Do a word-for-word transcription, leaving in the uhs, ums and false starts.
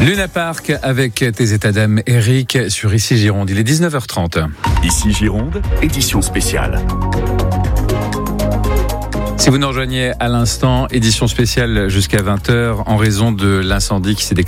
Luna Park avec tes états d'âme, Eric, sur Ici Gironde. Il est dix-neuf heures trente. Ici Gironde, édition spéciale. Si vous nous rejoignez à l'instant, édition spéciale jusqu'à vingt heures en raison de l'incendie qui s'est déclaré